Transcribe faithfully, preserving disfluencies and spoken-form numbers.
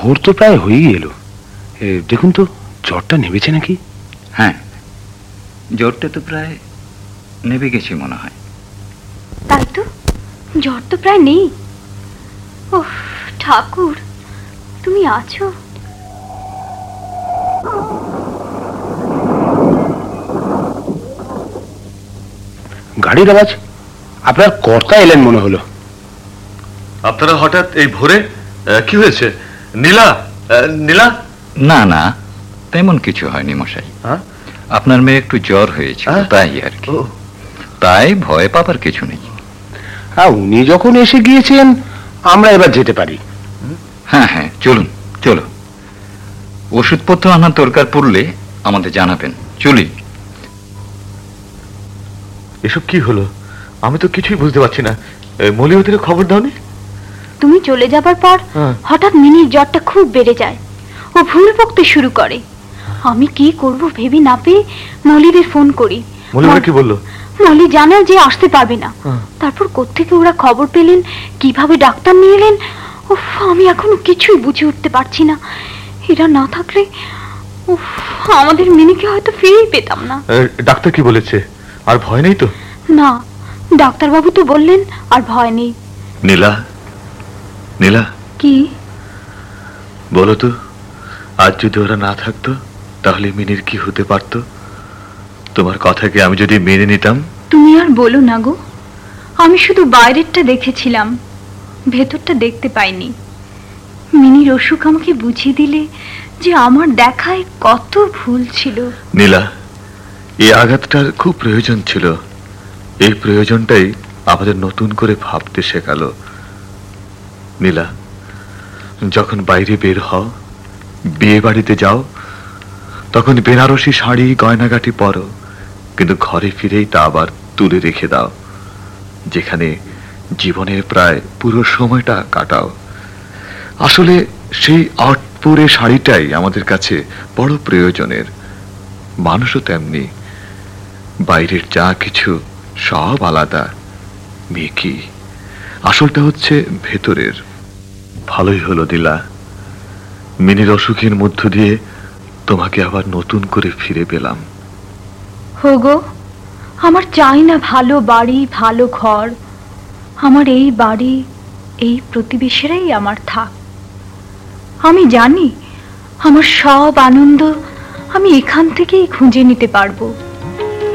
ভোর তো প্রায় হয়েই এলো। দেখুন তো জ্বরটা নেমেছে নাকি? হ্যাঁ, জ্বরটা তো প্রায় নেমে গেছে মনে হয়। তাই তো, জ্বর তো প্রায় নেই। ওহ ঠাকুর, তুমি আছো? গাড়ির আওয়াজ, আপনার কর্তা এলেন মনে হলো। আপনারা হঠাৎ এই ভোরে? কি হয়েছে? নীলা, নীলা? না না, তেমন কিছু হয়নি মশাই। আপনার মেয়ে একটু জ্বর হয়েছে, তাই আর কি। তাই ভয় পাবার কিছু নেই। হ্যাঁ, উনি যখন এসে গিয়েছেন আমরা এবার যেতে পারি। হ্যাঁ হ্যাঁ, চলুন চলো। ওষুধপত্র আনার দরকার পড়লে আমাদের জানাবেন। চলি। এসব কি হলো? আমি তো কিছুই বুঝতে পারছি না। মলিয়তের খবর দাওনি? তুমি চলে যাবার পর হঠাৎ মিনির জ্বরটা খুব বেড়ে যায়, ও ভুল বকতে শুরু করে। আমি কি করব ভেবে না পেয়ে মলিদের ফোন করি। মলি কি বললো? মলি জানায় যে আসতে পারবে না। তারপর কোত্থেকে ওরা খবর পেলেন, কিভাবে ডাক্তার নিয়ে এলেন, উফ আমি এখনো কিছুই বুঝে উঠতে পারছি না। এরা না থাকলে উফ আমাদের মিনিকে হয়তো ফিরেই পেতাম না। ডাক্তার কি বলেছে? আর ভয় নেই তো? না, ডাক্তারবাবু তো বললেন আর ভয় নেই। নীলা, নীলা কি বলো তো, আজ যদি ওরা না থাকতো তাহলে মিনির কি হতে পারতো? তোমার কথাকে আমি যদি মেনে নিতাম। তুমি আর বলো না গো, আমি শুধু বাইরেরটা দেখেছিলাম, ভেতরটা দেখতে পাইনি। মিনির অসুখ আমাকে বুঝিয়ে দিলে যে আমার দেখায় কত ভুল ছিল। নীলা, এই আঘাতটার খুব প্রয়োজন ছিল। এই প্রয়োজনটাই আমাদের নতুন করে ভাবতে শেখালো। নীলা, যখন বাইরে বের হও, বিয়ে বাড়িতে যাও, তখন বেনারসি শাড়ি গয়নাগাটি পরো, কিন্তু ঘরে ফিরেই তা আবার তুলে রেখে দাও, যেখানে জীবনের প্রায় পুরো সময়টা কাটাও। আসলে সেই আটপুরে শাড়িটাই আমাদের কাছে বড় প্রয়োজনের। মানুষও তেমনি, বাইরের যা কিছু সব আলাদা, মেকি আসলটা হচ্ছে ভেতরের। ভালোই হলো দিলা, মিনির অসুখের মধ্য দিয়ে তোমাকে আবার নতুন করে ফিরে পেলাম। হোগো, আমার চাই না ভালো বাড়ি ভালো ঘর। আমার এই বাড়ি, এই প্রতিবেশীরাই আমার থাক। আমি জানি আমার সব আনন্দ আমি এখান থেকেই খুঁজে নিতে পারবো।